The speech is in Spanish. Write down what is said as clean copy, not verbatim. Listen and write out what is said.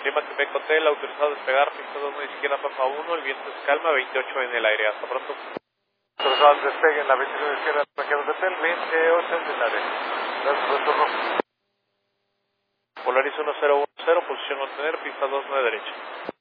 Lima Tepec Hotel, autorizado a despegar, pista 2 izquierda, Papa 1, el viento es calma, 28 en el aire, hasta pronto. Autorizado al despegue en la 29 izquierda, Paquero Hotel, 28 en el aire. Gracias, retorno. Polaris 1010, posición mantener, pista 2 derecha.